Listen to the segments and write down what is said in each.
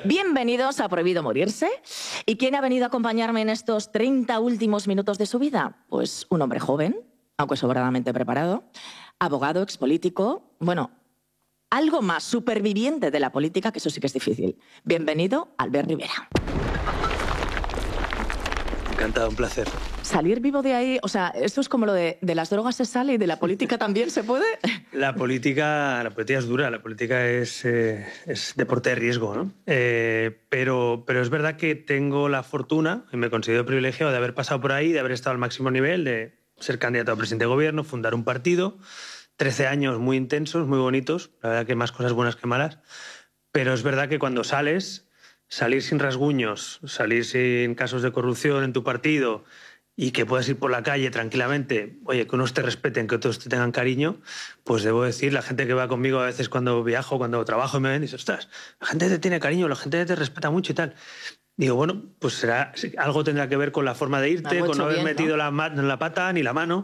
Bienvenidos a Prohibido Morirse. ¿Y quién ha venido a acompañarme en estos 30 últimos minutos de su vida? Pues un hombre joven, aunque sobradamente preparado, abogado, expolítico, bueno, algo más, superviviente de la política, que eso sí que es difícil. Bienvenido, Albert Rivera. Encantado, un placer. Salir vivo de ahí, o sea, esto es como lo de las drogas se sale y de la política también se puede. La política es dura, la política es deporte de riesgo, ¿no? Pero es verdad que tengo la fortuna, y me considero privilegiado, de haber pasado por ahí, de haber estado al máximo nivel, de ser candidato a presidente de gobierno, fundar un partido, 13 años muy intensos, muy bonitos, la verdad que más cosas buenas que malas, pero es verdad que cuando salir sin rasguños, salir sin casos de corrupción en tu partido y que puedas ir por la calle tranquilamente, oye, que unos te respeten, que otros te tengan cariño, pues debo decir, la gente que va conmigo a veces cuando viajo, cuando trabajo y me ven, dice, ostras, la gente te tiene cariño, la gente te respeta mucho y tal. Digo, bueno, pues algo tendrá que ver con la forma de irte, con no haber metido la pata ni la mano,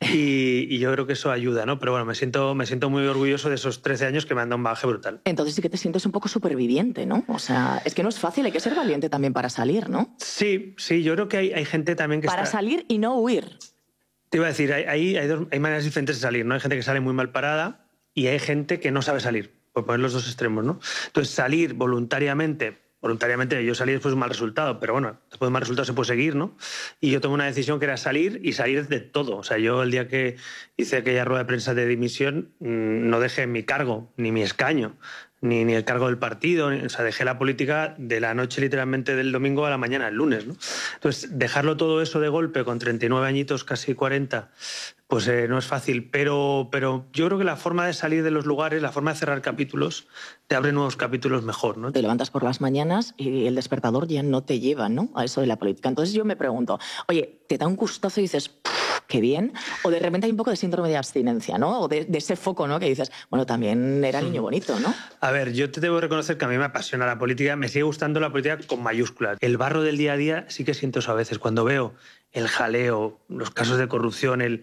y yo creo que eso ayuda, ¿no? Pero bueno, me siento muy orgulloso de esos 13 años que me han dado un bagaje brutal. Entonces sí que te sientes un poco superviviente, ¿no? O sea, es que no es fácil, hay que ser valiente también para salir, ¿no? Sí, yo creo que hay gente también que para salir y no huir. Te iba a decir, hay maneras diferentes de salir, ¿no? Hay gente que sale muy mal parada y hay gente que no sabe salir, por poner los dos extremos, ¿no? Entonces, salir voluntariamente, yo salí después de un mal resultado, pero bueno, después de un mal resultado se puede seguir, ¿no? Y yo tomé una decisión que era salir y salir de todo. O sea, yo el día que hice aquella rueda de prensa de dimisión no dejé mi cargo, ni mi escaño, ni el cargo del partido, o sea, dejé la política de la noche literalmente del domingo a la mañana, el lunes, ¿no? Entonces, dejarlo todo eso de golpe con 39 añitos, casi 40, pues no es fácil, pero yo creo que la forma de salir de los lugares, la forma de cerrar capítulos, te abre nuevos capítulos mejor, ¿no? Te levantas por las mañanas y el despertador ya no te lleva, ¿no?, a eso de la política. Entonces yo me pregunto, oye, ¿te da un gustazo y dices, qué bien? O de repente hay un poco de síndrome de abstinencia, ¿no? O de ese foco, ¿no?, que dices, bueno, también era niño bonito, ¿no? A ver, yo te debo reconocer que a mí me apasiona la política, me sigue gustando la política con mayúsculas. El barro del día a día sí que siento eso a veces, cuando veo el jaleo, los casos de corrupción, el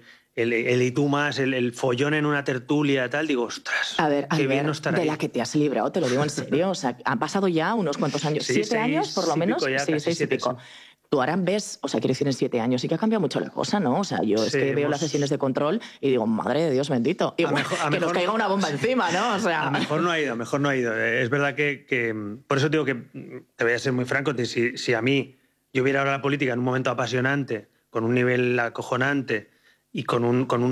y tú más, el follón en una tertulia, tal, digo, ostras, a ver, qué bien no estar ahí. De la que te has librado, te lo digo en serio, o sea, han pasado ya unos cuantos años, sí, 7 años por lo menos, ya, sí, 6 y pico. Tú ahora ves, o sea, quiero decir, en 7 años sí que ha cambiado mucho la cosa, ¿no? O sea, yo es que veo las sesiones de control y digo, madre de Dios bendito. Y que nos caiga una bomba encima, ¿no? O sea... A mejor no ha ido. Es verdad que por eso digo que, te voy a ser muy franco, si a mí yo hubiera ahora la política en un momento apasionante, con un nivel acojonante, y con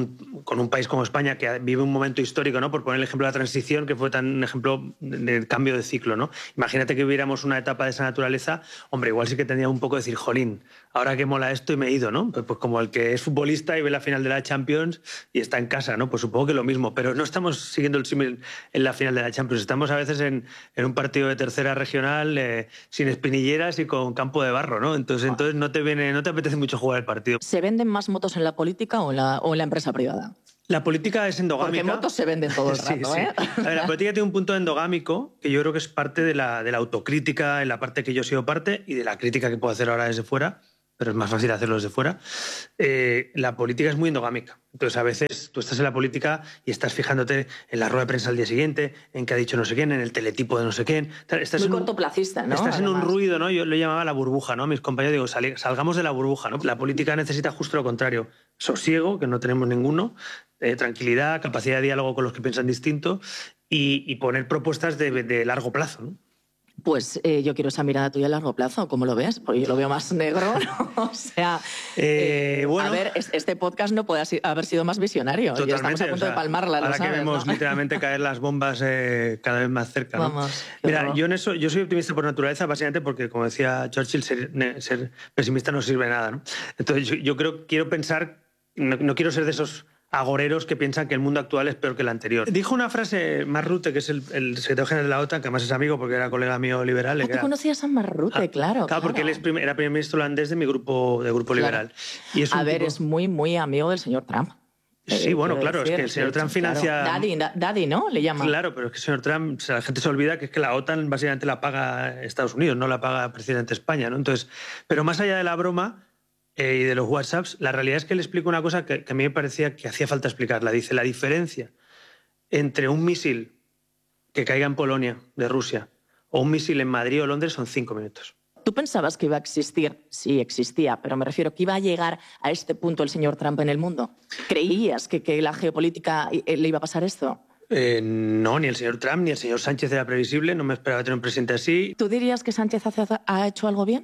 un país como España que vive un momento histórico, ¿no? Por poner el ejemplo de la transición, que fue tan un ejemplo de cambio de ciclo, ¿no? Imagínate que viviéramos una etapa de esa naturaleza, hombre, igual sí que tendría un poco de decir, jolín, ahora que mola esto y me he ido, ¿no? Pues como el que es futbolista y ve la final de la Champions y está en casa, ¿no? Pues supongo que lo mismo, pero no estamos siguiendo el símil en la final de la Champions, estamos a veces en un partido de tercera regional sin espinilleras y con campo de barro, ¿no? Entonces no te apetece mucho jugar el partido. ¿Se venden más motos en la política o en la empresa privada? La política es endogámica. Porque motos se venden todo el rato, ¿eh? A ver, la política tiene un punto endogámico que yo creo que es parte de la autocrítica, en la parte que yo he sido parte, y de la crítica que puedo hacer ahora desde fuera, pero es más fácil hacerlo desde fuera. La política es muy endogámica. Entonces, a veces tú estás en la política y estás fijándote en la rueda de prensa al día siguiente, en qué ha dicho no sé quién, en el teletipo de no sé quién. Muy cortoplacista, ¿no? Estás en un ruido, ¿no? Yo lo llamaba la burbuja, ¿no? Mis compañeros digo, salgamos de la burbuja, ¿no? La política necesita justo lo contrario. Sosiego, que no tenemos ninguno, tranquilidad, capacidad de diálogo con los que piensan distinto y poner propuestas de largo plazo, ¿no? Pues yo quiero esa mirada tuya a largo plazo, ¿cómo lo ves? Porque yo lo veo más negro, ¿no? O sea, bueno, a ver, este podcast no puede haber sido más visionario. Ya estamos a punto de palmarla, ahora ¿lo sabes, que vemos no? literalmente caer las bombas cada vez más cerca, ¿no? Vamos, mira, yo soy optimista por naturaleza, básicamente porque, como decía Churchill, ser pesimista no sirve de nada, ¿no? Entonces quiero pensar, no quiero ser de esos agoreros que piensan que el mundo actual es peor que el anterior. Dijo una frase Mark Rutte, que es el secretario general de la OTAN, que además es amigo porque era colega mío liberal. ¿Tú conocías a Mark Rutte? Claro. Claro, porque él era primer ministro holandés de mi grupo liberal. Y es es muy, muy amigo del señor Trump. Sí, bueno, claro, es que el señor Trump financia... Claro. Daddy, ¿no? Le llaman. Claro, pero es que el señor Trump, la gente se olvida que es que la OTAN básicamente la paga Estados Unidos, no la paga el presidente de España, ¿no? Entonces, pero más allá de la broma y de los WhatsApps, la realidad es que le explico una cosa que a mí me parecía que hacía falta explicarla. Dice, la diferencia entre un misil que caiga en Polonia, de Rusia, o un misil en Madrid o Londres son 5 minutos. ¿Tú pensabas que iba a existir? Sí, existía, pero me refiero que iba a llegar a este punto el señor Trump en el mundo. ¿Creías que la geopolítica le iba a pasar esto? No, ni el señor Trump ni el señor Sánchez era previsible, no me esperaba tener un presidente así. ¿Tú dirías que Sánchez ha hecho algo bien?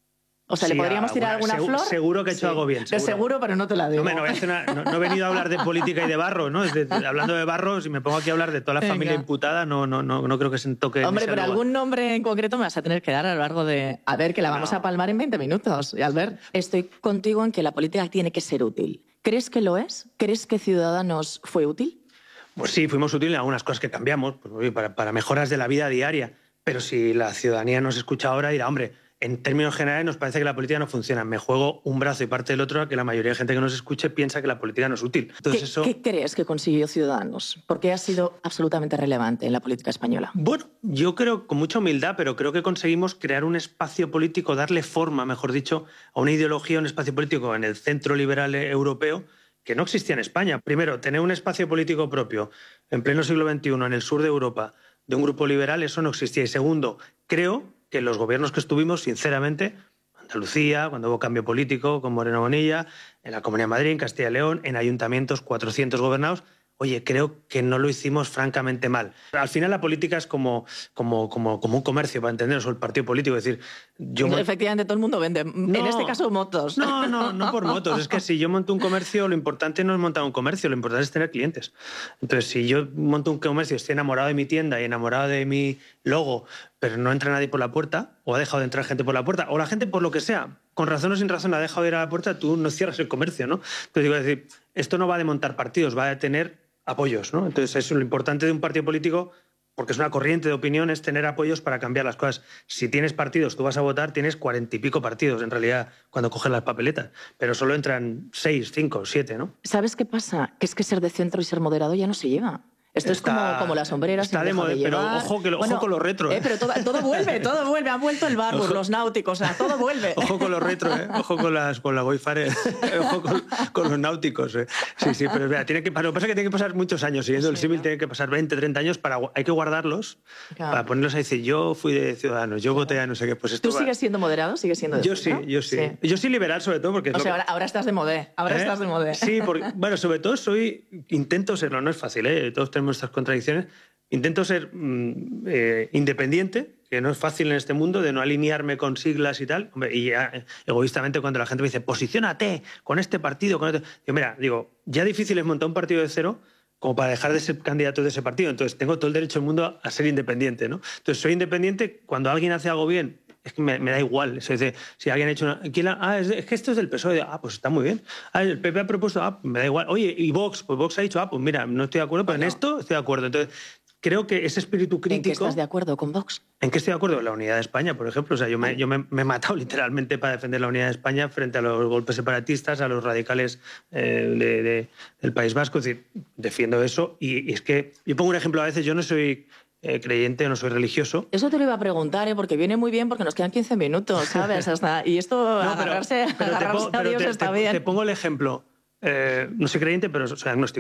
O sea, Sí, ¿le podríamos tirar alguna flor? Seguro que ha hecho algo bien. Seguro, pero no te la digo. No he venido a hablar de política y de Barro, ¿no? Hablando de Barro, si me pongo aquí a hablar de toda la familia imputada, no creo que se toque. Hombre, pero algún nombre en concreto me vas a tener que dar a lo largo de... A ver, que la vamos a palmar en 20 minutos. Y Albert, estoy contigo en que la política tiene que ser útil. ¿Crees que lo es? ¿Crees que Ciudadanos fue útil? Pues sí, fuimos útiles en algunas cosas que cambiamos, pues, para mejoras de la vida diaria. Pero si la ciudadanía nos escucha ahora, dirá, hombre, en términos generales nos parece que la política no funciona. Me juego un brazo y parte del otro a que la mayoría de gente que nos escuche piensa que la política no es útil. Entonces, ¿Qué crees que consiguió Ciudadanos? ¿Por qué ha sido absolutamente relevante en la política española? Bueno, yo creo, con mucha humildad, pero creo que conseguimos crear un espacio político, darle forma, mejor dicho, a una ideología, un espacio político en el centro liberal europeo que no existía en España. Primero, tener un espacio político propio en pleno siglo XXI en el sur de Europa de un grupo liberal, eso no existía. Y segundo, creo que los gobiernos que estuvimos, sinceramente, Andalucía, cuando hubo cambio político con Moreno Bonilla, en la Comunidad de Madrid, en Castilla y León, en ayuntamientos 400 gobernados, oye, creo que no lo hicimos francamente mal. Al final la política es como un comercio, para entendernos, o el partido político. Es decir, efectivamente, todo el mundo vende. En este caso, motos. No por motos. Es que si yo monto un comercio, lo importante no es montar un comercio, lo importante es tener clientes. Entonces, si yo monto un comercio, estoy enamorado de mi tienda y enamorado de mi logo, pero no entra nadie por la puerta, o ha dejado de entrar gente por la puerta, o la gente, por lo que sea, con razón o sin razón, ha dejado de ir a la puerta, tú no cierras el comercio, ¿no? Entonces, digo, es decir, esto no va de montar partidos, va de tener apoyos, ¿no? Entonces, eso es lo importante de un partido político, porque es una corriente de opinión, es tener apoyos para cambiar las cosas. Si tienes partidos, tú vas a votar, tienes 40 y pico partidos, en realidad, cuando coges las papeletas, pero solo entran 6, 5, 7, ¿no? ¿Sabes qué pasa? Que es que ser de centro y ser moderado ya no se lleva. Esto es como las sombreras. Está de moda, pero ojo con lo retro. Pero todo vuelve. Ha vuelto el Barbour, los náuticos, o sea, todo vuelve. Ojo con lo retro, ojo con la Wayfarer, ojo con los náuticos. Sí, pero mira, lo que pasa es que tiene que pasar muchos años. Siguiendo el símil, tiene que pasar 20, 30 años. Hay que guardarlos para ponerlos a decir, yo fui de Ciudadanos, yo voté a no sé qué. Pues esto ¿Tú sigues siendo moderado? ¿Sigues siendo de Yo sí. Yo soy liberal, sobre todo, porque... ahora estás de modé. Estás de modé. Sí, porque, bueno, sobre todo intento serlo, no es fácil, todos tenemos nuestras contradicciones. Intento ser independiente, que no es fácil en este mundo, de no alinearme con siglas y tal. Hombre, y ya, egoístamente, cuando la gente me dice, posiciónate con este partido, digo, ya difícil es montar un partido de cero como para dejar de ser candidato de ese partido. Entonces, tengo todo el derecho del mundo a ser independiente, ¿no? Entonces, soy independiente cuando alguien hace algo bien. Es que me da igual. Es decir, si alguien ha hecho es que esto es del PSOE. Pues está muy bien. El PP ha propuesto, me da igual. Oye, y Vox, pues Vox ha dicho, pues mira, no estoy de acuerdo, pero en esto estoy de acuerdo. Entonces, creo que ese espíritu crítico... ¿En qué estás de acuerdo con Vox? ¿En qué estoy de acuerdo? La unidad de España, por ejemplo. O sea, yo me he matado literalmente para defender la unidad de España frente a los golpes separatistas, a los radicales del País Vasco. Es decir, defiendo eso. Y es que yo pongo un ejemplo a veces, yo no soy... creyente, no soy religioso. Eso te lo iba a preguntar, porque viene muy bien, porque nos quedan 15 minutos, ¿sabes? Y esto, agarrarse a Dios está bien. Te pongo el ejemplo. No soy creyente, pero soy agnóstico.